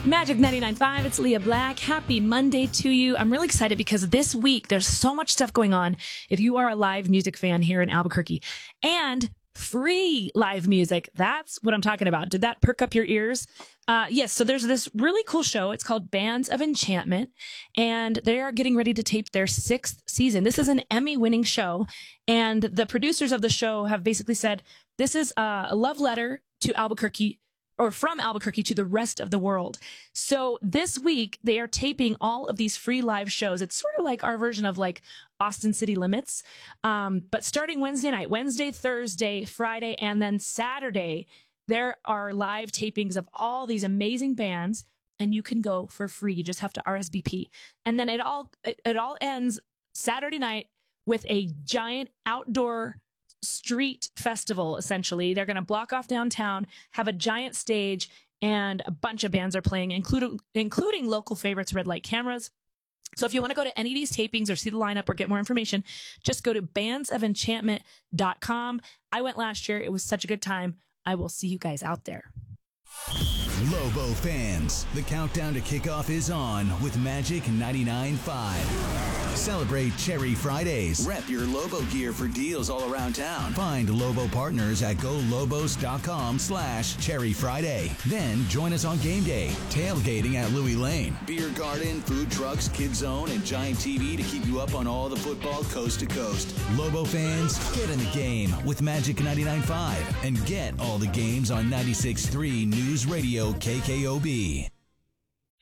Magic 99.5, it's Leah Black. Happy Monday to you. I'm really excited because this week there's so much stuff going on if you are a live music fan here in Albuquerque. And free live music. That's what I'm talking about. Did that perk up your ears? Yes, so there's this really cool show. It's called Bands of Enchantment, and they are getting ready to tape their 6th season. This is an Emmy-winning show, and the producers of the show have basically said, this is a love letter to Albuquerque, or from Albuquerque to the rest of the world. So this week, they are taping all of these free live shows. It's sort of like our version of like Austin City Limits. But starting Wednesday night, Wednesday, Thursday, Friday, and then Saturday, there are live tapings of all these amazing bands, and you can go for free. You just have to RSVP. And then it all ends Saturday night with a giant outdoor street festival. Essentially, they're going to block off downtown, have a giant stage, and a bunch of bands are playing, including local favorites, Red Light Cameras. So if you want to go to any of these tapings or see the lineup or get more information, just go to bandsofenchantment.com. I went last year. It was such a good time. I will see you guys out there. Lobo fans, the countdown to kickoff is on with Magic 99.5. Celebrate Cherry Fridays. Rep your Lobo gear for deals all around town. Find Lobo partners at golobos.com/Cherry Friday. Then join us on game day, tailgating at Louis Lane. Beer garden, food trucks, kids zone, and giant TV to keep you up on all the football coast to coast. Lobo fans, get in the game with Magic 99.5 and get all the games on 96.3 News Radio KKOB.